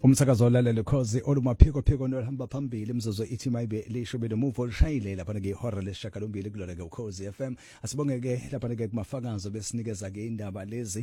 umsakazo olalele khozi olumaphiko phiko nohamba phambili imzuzu ithi mayibe lishube nomuvo olishayile lapha ke ihora lesishakalombili kulona ke ukhozi FM asibonge ke lapha ke kumafakazo besinikeza ke indaba lezi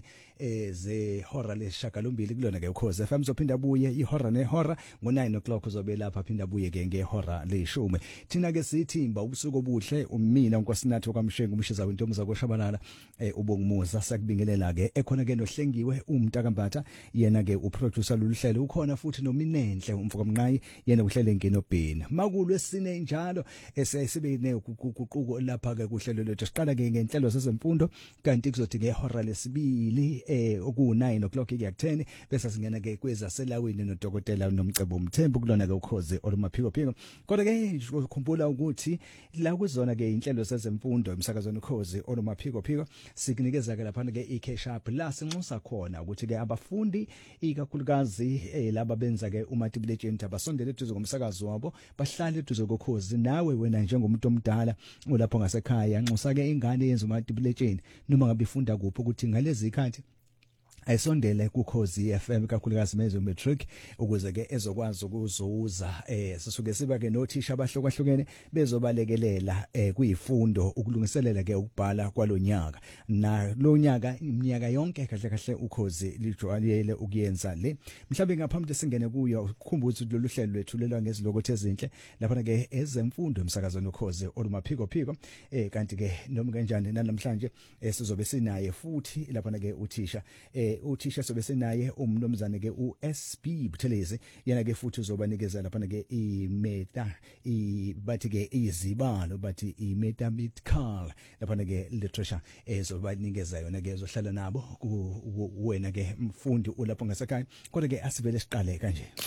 zehora lesishakalombili kulona ke ukhozi FM uzophinda buye ihora nehora ngo9 o'clock uzobe lapha phinda buye ke ngehora leshumi thina ke sithimba ubusuku obuhle umina uNkosinathi okwamshenga umshiza wentomza koshabalala ubongumuza sakubingelela ke ekhona ke nohlengiwe umntakambatha yena ke uproducer loluhlelo ukhona futhi nominenhle umfokamnqayi yena uhlele ngenobheni makulu esine njalo sibe nekuquko lapha ke kuhlelo lethu siqala ke ngenhlelo zezemfundo kanti kuzothi ngehora lesibili oku9 o'clock ke ku10 bese singena ke kweza selawini nodokotela nomcebo umthembu kulona ke ukhoze olumaphiko phiko kodwa ke ukukhumbula ukuthi la kuzona ke inhlelo zezemfundo emsakazweni ukhoze olumaphiko phiko sikunikeza ke lapha ke icash up la sinxusa khona ukuthi ke abafundi ikakhulukazi laba benza ke umatibletsheni abasondele eduze komsakazo wabo bahlale eduze kokhozi nawe wena njengomuntu omdala ulapho ngasekhaya nxusa ke ingane yenza umatibletsheni noma ngabe ifunda kuphi ukuthi ngalezi ikhathi ayisondele kuKhozi FM kakhulukazi mezo matric ukuze ke ezokwazi ukuzuza sisuke siba ke nothisha abahlukahlukene bezobalekelela kuyifundo ukulungiselela ke ukubhala kwalonyaka na lonyaka iminyaka yonke kahle kahle uKhozi lijwayele ukuyenza le mhlawumbe ngaphambi singene kuyo ukukhumbuza lolu hlelo lethu lelwa ngezilokothe ezinhle lapha ke ezemfundo emsakazweni uKhozi olumaphiko phiko kanti ke noma kanjani namhlanje sizobe sinaye futhi lapha ke uthisha uthisha sobe senaye umnomzane ke uSB Buthelezi yena ke futhi uzobanikeza lapha ke imeta bathi ke izibalo bathi imetametrical lapha ke literature ezobanikeza yona ke ezohlala nabo wena ke mfundi ulapho ngasekhaya kodwa ke asivele siqale kanje.